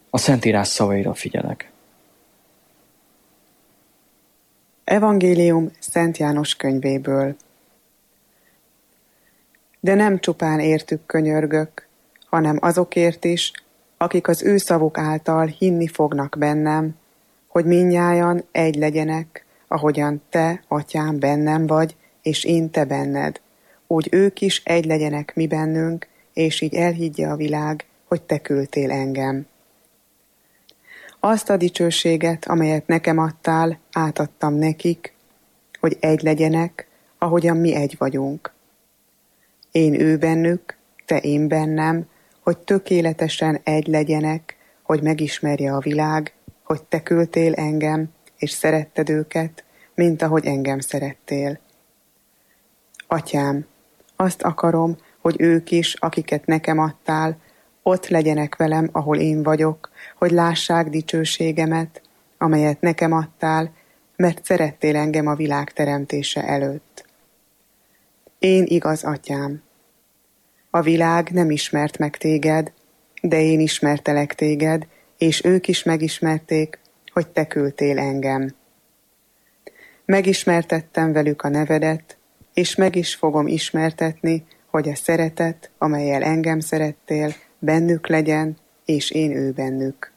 A Szentírás szavaira figyelek. Evangélium Szent János könyvéből. De nem csupán értük könyörgök, hanem azokért is, akik az ő szavuk által hinni fognak bennem, hogy mindnyájan egy legyenek, ahogyan te, atyám, bennem vagy, és én te benned. Úgy ők is egy legyenek mi bennünk, és így elhiggye a világ, hogy te küldtél engem. Azt a dicsőséget, amelyet nekem adtál, átadtam nekik, hogy egy legyenek, ahogyan mi egy vagyunk. Én ő bennük, te én bennem, hogy tökéletesen egy legyenek, hogy megismerje a világ, hogy te küldtél engem, és szeretted őket, mint ahogy engem szerettél. Atyám, azt akarom, hogy ők is, akiket nekem adtál, ott legyenek velem, ahol én vagyok, hogy lássák dicsőségemet, amelyet nekem adtál, mert szerettél engem a világ teremtése előtt. Én igaz, atyám. A világ nem ismert meg téged, de én ismertelek téged, és ők is megismerték, hogy te küldtél engem. Megismertettem velük a nevedet, és meg is fogom ismertetni, hogy a szeretet, amellyel engem szerettél, bennük legyen, és én ő bennük.